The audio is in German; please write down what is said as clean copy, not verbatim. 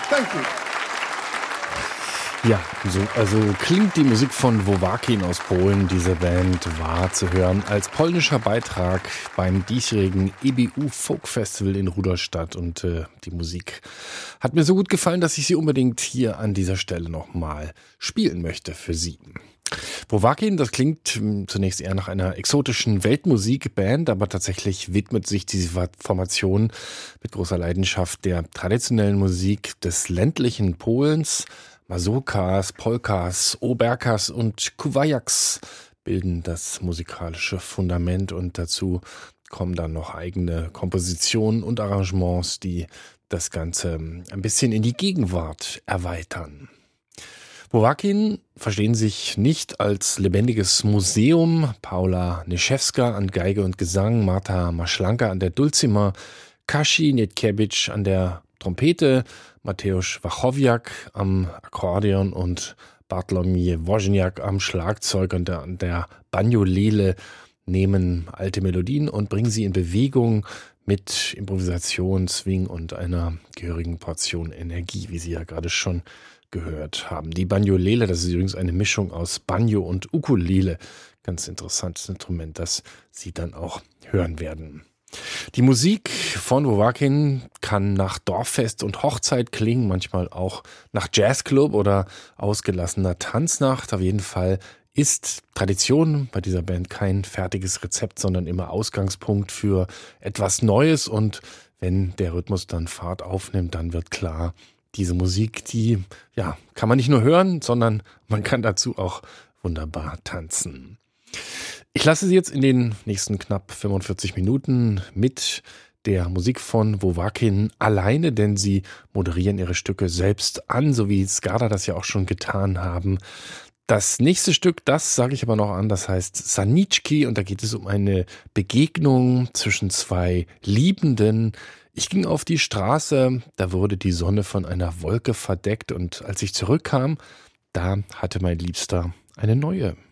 Thank you. Ja, also klingt die Musik von Wowakin aus Polen. Diese Band war zu hören als polnischer Beitrag beim diesjährigen EBU Folk Festival in Rudolstadt. Und die Musik hat mir so gut gefallen, dass ich sie unbedingt hier an dieser Stelle nochmal spielen möchte für Sie. Wowakin, das klingt zunächst eher nach einer exotischen Weltmusikband, aber tatsächlich widmet sich diese Formation mit großer Leidenschaft der traditionellen Musik des ländlichen Polens. Mazurkas, Polkas, Oberkas und Kuwajaks bilden das musikalische Fundament und dazu kommen dann noch eigene Kompositionen und Arrangements, die das Ganze ein bisschen in die Gegenwart erweitern. Wowakin verstehen sich nicht als lebendiges Museum. Paula Niszewska an Geige und Gesang, Marta Maschlanka an der Dulcimer, Kashi Netkiewicz an der Trompete, Mateusz Wachowiak am Akkordeon und Bartłomiej Wozniak am Schlagzeug und an der Banjolele nehmen alte Melodien und bringen sie in Bewegung mit Improvisation, Swing und einer gehörigen Portion Energie, wie Sie ja gerade schon gehört haben. Die Banjolele, das ist übrigens eine Mischung aus Banjo und Ukulele. Ganz interessantes Instrument, das Sie dann auch hören werden. Die Musik von Wowakin kann nach Dorffest und Hochzeit klingen, manchmal auch nach Jazzclub oder ausgelassener Tanznacht. Auf jeden Fall ist Tradition bei dieser Band kein fertiges Rezept, sondern immer Ausgangspunkt für etwas Neues. Und wenn der Rhythmus dann Fahrt aufnimmt, dann wird klar, diese Musik, die kann man nicht nur hören, sondern man kann dazu auch wunderbar tanzen. Ich lasse Sie jetzt in den nächsten knapp 45 Minuten mit der Musik von Wowakin alleine, denn sie moderieren ihre Stücke selbst an, so wie Skada das ja auch schon getan haben. Das nächste Stück, das sage ich aber noch an, das heißt Saniczki und da geht es um eine Begegnung zwischen zwei Liebenden. Ich ging auf die Straße, da wurde die Sonne von einer Wolke verdeckt und als ich zurückkam, da hatte mein Liebster eine neue.